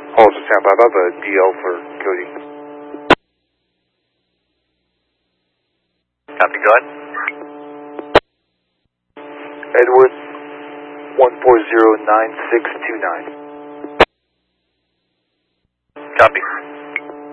Hold to stand by. That's a DL for Cody. Copy, go ahead. Edward 1409629. Copy.